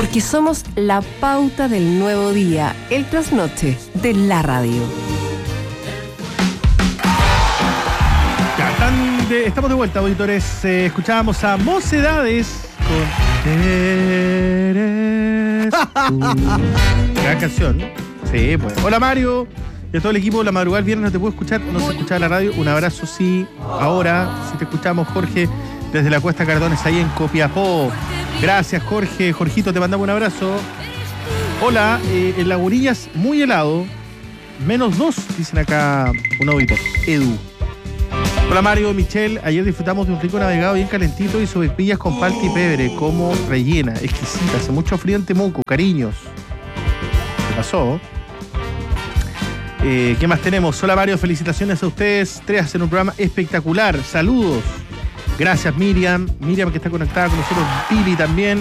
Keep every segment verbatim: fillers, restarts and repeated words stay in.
Porque somos la pauta del nuevo día, el trasnoche de la radio. Ya, están de, estamos de vuelta, auditores. Eh, escuchábamos a Mocedades con Eres tú. Gran canción. Sí, pues. Hola, Mario. Y a todo el equipo, la madrugada el viernes no te puedo escuchar, no se escuchaba la radio. Un abrazo, sí. Ahora, sí te escuchamos, Jorge, desde la Cuesta Cardones, ahí en Copiapó. Gracias, Jorge. Jorgito, te mandamos un abrazo. Hola, eh, en Lagunillas, muy helado. Menos dos, dicen acá un auditor. Edu. Hola, Mario, Michelle. Ayer disfrutamos de un rico navegado bien calentito y sopaipillas con palta y pebre, como rellena, exquisita. Hace mucho frío en Temuco, cariños. ¿Qué pasó? Eh, ¿Qué más tenemos? Hola, Mario, felicitaciones a ustedes. Tres hacen un programa espectacular. Saludos. Gracias, Miriam. Miriam, que está conectada con nosotros. Pili también.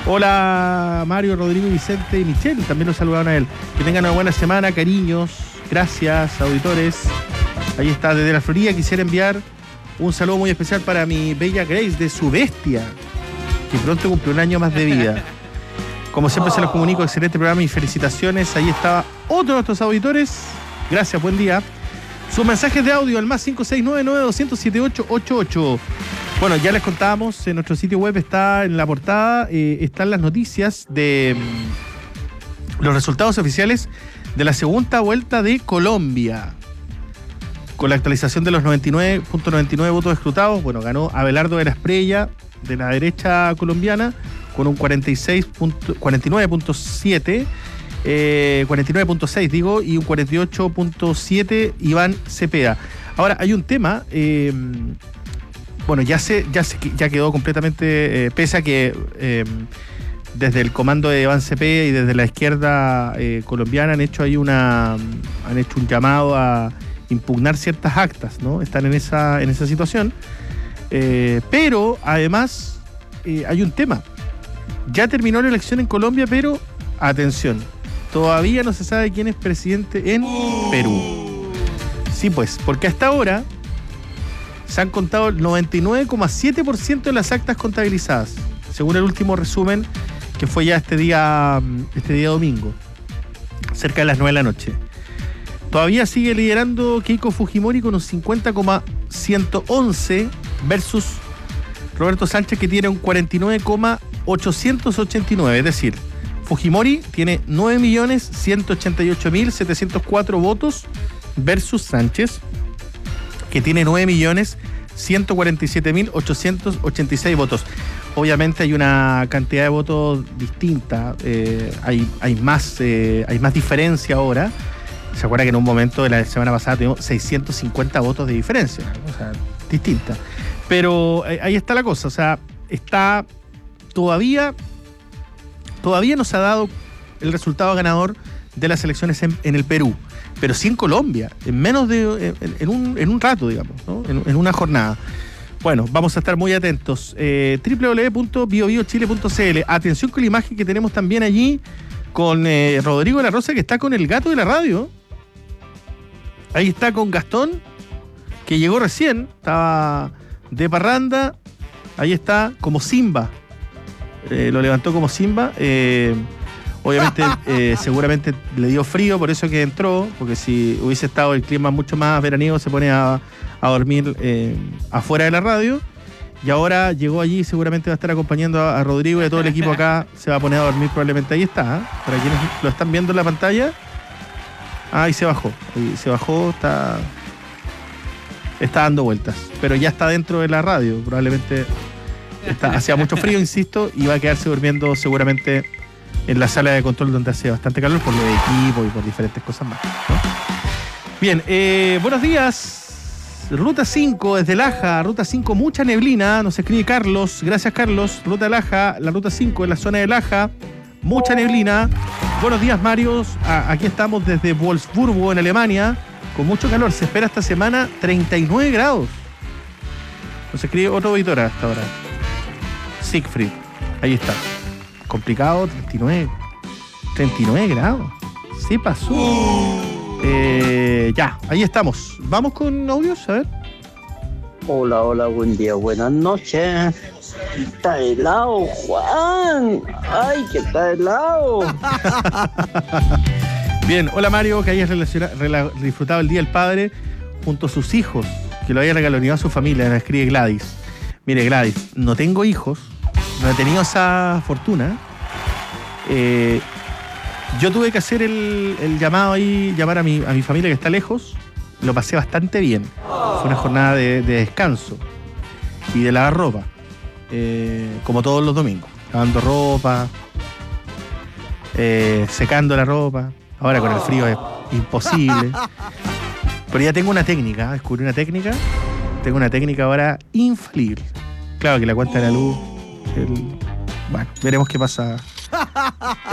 Hola, Mario, Rodrigo, Vicente y Michelle. También los saludaron a él. Que tengan una buena semana, cariños. Gracias, auditores. Ahí está, desde la Florida. Quisiera enviar un saludo muy especial para mi bella Grace de su bestia, que pronto cumple un año más de vida. Como siempre se los comunico, excelente programa y felicitaciones. Ahí estaba otro de nuestros auditores. Gracias, buen día. Sus mensajes de audio al más cinco seis nueve nueve dos cero siete ocho ocho ocho. Bueno, ya les contábamos, en nuestro sitio web está en la portada, eh, están las noticias de mm, los resultados oficiales de la segunda vuelta de Colombia. Con la actualización de los noventa y nueve punto noventa y nueve votos escrutados, bueno, ganó Abelardo de la Espriella, de la derecha colombiana, con un cuarenta y nueve punto siete. Eh, cuarenta y nueve punto seis digo, y un cuarenta y ocho punto siete Iván Cepeda. Ahora, hay un tema, eh, bueno, ya se, ya se, ya quedó completamente, eh, pese a que eh, desde el comando de Iván Cepeda y desde la izquierda eh, colombiana han hecho ahí una, han hecho un llamado a impugnar ciertas actas, ¿no? Están en esa, en esa situación. Eh, pero, además, eh, hay un tema. Ya terminó la elección en Colombia, pero, atención, todavía no se sabe quién es presidente en Perú. Sí, pues, porque hasta ahora se han contado el noventa y nueve coma siete por ciento de las actas contabilizadas, según el último resumen que fue ya este día, este día domingo, cerca de las nueve de la noche. Todavía sigue liderando Keiko Fujimori con un cincuenta coma ciento once versus Roberto Sánchez, que tiene un cuarenta y nueve coma ochocientos ochenta y nueve, es decir, Fujimori tiene nueve millones ciento ochenta y ocho mil setecientos cuatro votos versus Sánchez, que tiene nueve millones ciento cuarenta y siete mil ochocientos ochenta y seis votos. Obviamente hay una cantidad de votos distinta, eh, hay, hay, más, eh, hay más diferencia ahora. ¿Se acuerda que en un momento de la semana pasada tuvimos seiscientos cincuenta votos de diferencia? O sea, distinta. Pero eh, ahí está la cosa, o sea, está todavía... Todavía no se ha dado el resultado ganador de las elecciones en, en el Perú, pero sí en Colombia, en menos de, en, en, un, en un rato, digamos, ¿no? en, en una jornada. Bueno, vamos a estar muy atentos. Eh, doble u doble u doble u punto bio bio chile punto c l. Atención con la imagen que tenemos también allí con eh, Rodrigo de la Rosa, que está con el gato de la radio. Ahí está con Gastón, que llegó recién, estaba de parranda. Ahí está como Simba. Eh, lo levantó como Simba. Eh, obviamente, eh, seguramente le dio frío, por eso que entró, porque si hubiese estado el clima mucho más veraniego, se pone a, a dormir eh, afuera de la radio. Y ahora llegó allí, seguramente va a estar acompañando a, a Rodrigo y a todo el equipo acá. Se va a poner a dormir probablemente. Ahí está, ¿eh? Para quienes lo están viendo en la pantalla. Ah, ahí se bajó. Ahí se bajó, está, está dando vueltas. Pero ya está dentro de la radio, probablemente. Está, hacía mucho frío, insisto, y va a quedarse durmiendo seguramente en la sala de control, donde hace bastante calor por lo de equipo y por diferentes cosas más, ¿no? Bien, eh, buenos días. Ruta cinco desde Laja, Ruta cinco, mucha neblina, nos escribe Carlos. Gracias, Carlos. Ruta Laja, la Ruta cinco en la zona de Laja, mucha neblina. Buenos días, Marios. Ah, aquí estamos desde Wolfsburgo, en Alemania, con mucho calor. Se espera esta semana treinta y nueve grados. Nos escribe otro auditor hasta ahora. Siegfried, ahí está. Complicado, treinta y nueve. treinta y nueve grados. Sí pasó. Uh. Eh, ya, ahí estamos. Vamos con audios, a ver. Hola, hola, buen día, buenas noches. Está helado, Juan. Ay, que está helado. Bien, hola Mario, que hayas relaciona- rela- disfrutado el Día del Padre junto a sus hijos, que lo haya regaloneado a su familia, nos escribe Gladys. Mire, Gladys, no tengo hijos, no he tenido esa fortuna. Eh, yo tuve que hacer el, el llamado ahí, llamar a mi, a mi familia que está lejos. Lo pasé bastante bien. Fue una jornada de, de descanso y de lavar ropa, eh, como todos los domingos. Lavando ropa, eh, secando la ropa. Ahora con el frío es imposible. Pero ya tengo una técnica, descubrí una técnica. Tengo una técnica ahora infalible. Claro que la cuenta de la luz, el, bueno, veremos qué pasa